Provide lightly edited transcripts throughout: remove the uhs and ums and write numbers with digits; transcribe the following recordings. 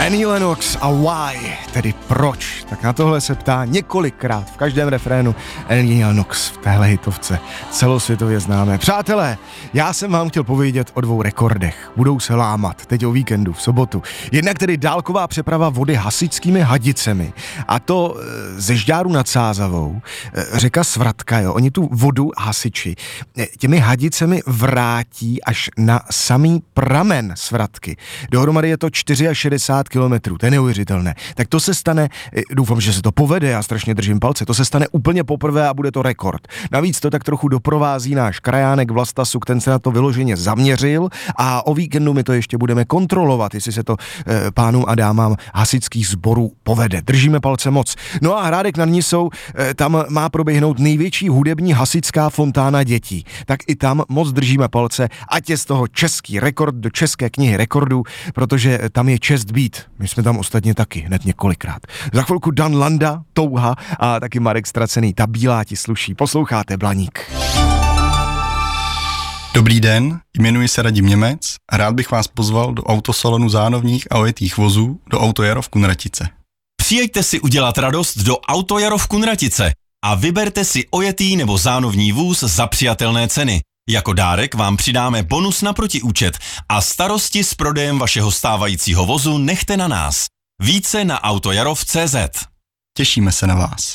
Annie Lennox a why, tedy proč? Tak na tohle se ptá několikrát v každém refrénu Annie Lennox v téhle hitovce, celosvětově známé. Přátelé, já jsem vám chtěl povědět o 2 rekordech. Budou se lámat teď o víkendu, v sobotu. Jednak tedy dálková přeprava vody hasičskými hadicemi, a to ze Žďáru nad Sázavou, řeka Svratka, jo. Oni tu vodu hasiči těmi hadicemi vrátí až na samý pramen Svratky. Dohromady je to 64 kilometrů, to je neuvěřitelné. Tak to se stane, doufám, že se to povede, já strašně držím palce, to se stane úplně poprvé a bude to rekord. Navíc to tak trochu doprovází náš krajánek Vlastasuk, ten se na to vyloženě zaměřil a o víkendu my to ještě budeme kontrolovat, jestli se to pánům a dámám hasičských sborů povede. Držíme palce moc. No a Hrádek nad Nisou, tam má proběhnout největší hudební hasičská fontána dětí. Tak i tam moc držíme palce, ať je z toho český rekord do České knihy rekordů, protože tam je čest být. My jsme tam ostatně taky hned několikrát. Za chvilku Dan Landa, Touha a taky Marek Ztracený. Ta bílá ti sluší. Posloucháte Blaník. Dobrý den, jmenuji se Radim Němec a rád bych vás pozval do autosalonu zánovních a ojetých vozů do Autojaro v Kunratice. Přijeďte si udělat radost do Autojaro v Kunratice a vyberte si ojetý nebo zánovní vůz za přijatelné ceny. Jako dárek vám přidáme bonus na protiúčet a starosti s prodejem vašeho stávajícího vozu nechte na nás. Více na autojarov.cz. Těšíme se na vás.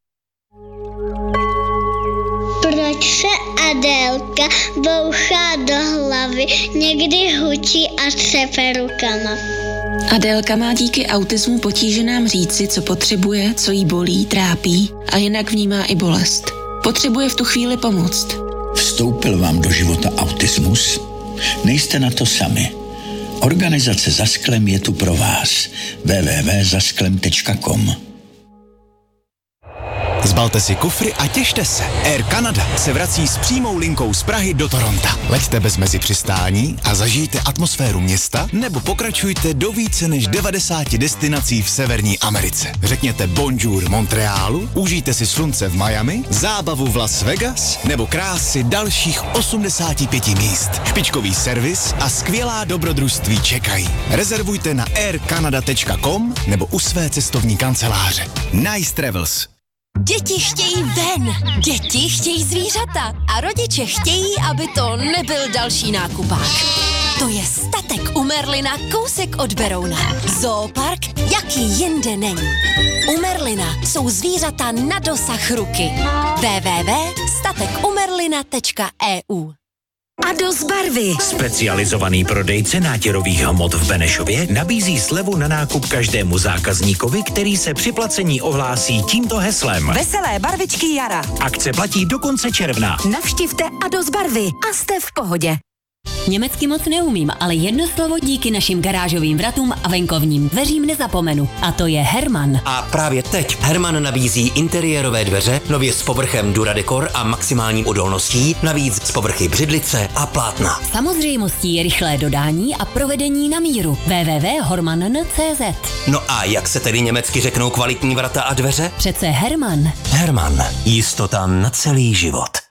Proč se Adélka bouchá do hlavy, někdy hučí a třepe rukama? Adélka má díky autismu potíže nám říci, co potřebuje, co jí bolí, trápí a jinak vnímá i bolest. Potřebuje v tu chvíli pomoct. Vstoupil vám do života autismus? Nejste na to sami. Organizace Za sklem je tu pro vás. www.zasklem.com. Zbalte si kufry a těšte se. Air Canada se vrací s přímou linkou z Prahy do Toronta. Leďte bez mezipřistání a zažijte atmosféru města nebo pokračujte do více než 90 destinací v Severní Americe. Řekněte bonjour Montrealu, užijte si slunce v Miami, zábavu v Las Vegas nebo krásy dalších 85 míst. Špičkový servis a skvělá dobrodružství čekají. Rezervujte na aircanada.com nebo u své cestovní kanceláře. Nice Travels. Děti chtějí ven, děti chtějí zvířata a rodiče chtějí, aby to nebyl další nákupák. To je Statek u Merlina kousek od Berouna. Zoopark, jaký jinde není. U Merlina jsou zvířata na dosah ruky. www.statekumerlina.eu. Ados barvy. Specializovaný prodejce nátěrových hmot v Benešově nabízí slevu na nákup každému zákazníkovi, který se při placení ohlásí tímto heslem. Veselé barvičky jara. Akce platí do konce června. Navštivte Ados barvy a jste v pohodě. Německy moc neumím, ale jedno slovo díky našim garážovým vratům a venkovním dveřím nezapomenu. A to je Herman. A právě teď Herman nabízí interiérové dveře, nově s povrchem Duradecor a maximální odolností, navíc z povrchy břidlice a plátna. Samozřejmostí je rychlé dodání a provedení na míru. www.horman.cz. No a jak se tedy německy řeknou kvalitní vrata a dveře? Přece Herman. Herman. Jistota na celý život.